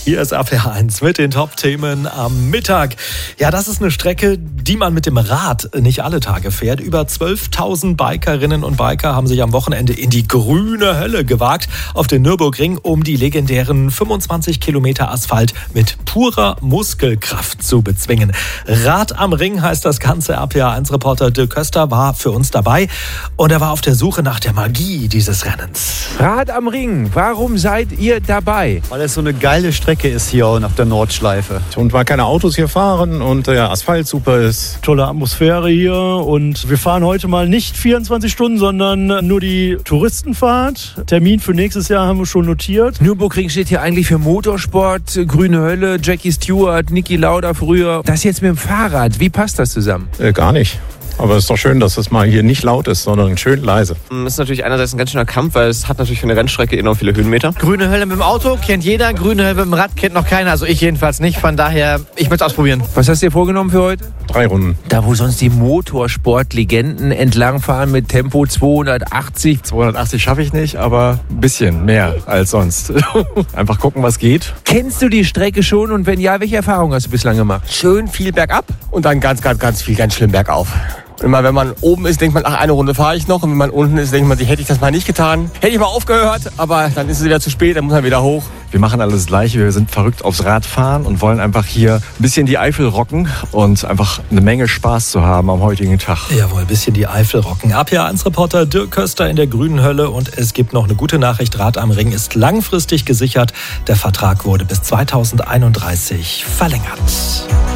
Hier ist RPR 1 mit den Top-Themen am Mittag. Ja, das ist eine Strecke, die man mit dem Rad nicht alle Tage fährt. Über 12.000 Bikerinnen und Biker haben sich am Wochenende in die grüne Hölle gewagt auf den Nürburgring, um die legendären 25 Kilometer Asphalt mit purer Muskelkraft zu bezwingen. Rad am Ring heißt das Ganze. RPR 1-Reporter Dirk Köster war für uns dabei und er war auf der Suche nach der Magie dieses Rennens. Rad am Ring, warum seid ihr dabei? Weil es so eine geile Strecke ist hier auf der Nordschleife. Und weil keine Autos hier fahren und der Asphalt super ist. Tolle Atmosphäre hier und wir fahren heute mal nicht 24 Stunden, sondern nur die Touristenfahrt. Termin für nächstes Jahr haben wir schon notiert. Nürburgring steht hier eigentlich für Motorsport, grüne Hölle, Jackie Stewart, Niki Lauda früher. Das jetzt mit dem Fahrrad, wie passt das zusammen? Gar nicht. Aber es ist doch schön, dass es mal hier nicht laut ist, sondern schön leise. Das ist natürlich einerseits ein ganz schöner Kampf, weil es hat natürlich für eine Rennstrecke enorm viele Höhenmeter. Grüne Hölle mit dem Auto kennt jeder, grüne Hölle mit dem Rad kennt noch keiner, also ich jedenfalls nicht. Von daher, ich möchte es ausprobieren. Was hast du dir vorgenommen für heute? 3 Runden. Da, wo sonst die Motorsportlegenden entlangfahren mit Tempo 280. 280 schaffe ich nicht, aber ein bisschen mehr als sonst. Einfach gucken, was geht. Kennst du die Strecke schon und wenn ja, welche Erfahrungen hast du bislang gemacht? Schön viel bergab und dann ganz viel, ganz schlimm bergauf. Immer wenn man oben ist, denkt man, ach, eine Runde fahre ich noch. Und wenn man unten ist, denkt man sich, hätte ich das mal nicht getan. Hätte ich mal aufgehört, aber dann ist es wieder zu spät, dann muss man wieder hoch. Wir machen alles das Gleiche. Wir sind verrückt aufs Radfahren und wollen einfach hier ein bisschen die Eifel rocken und einfach eine Menge Spaß zu haben am heutigen Tag. Jawohl, ein bisschen die Eifel rocken. RPR 1-Reporter Dirk Köster in der grünen Hölle und es gibt noch eine gute Nachricht. Rad am Ring ist langfristig gesichert. Der Vertrag wurde bis 2031 verlängert.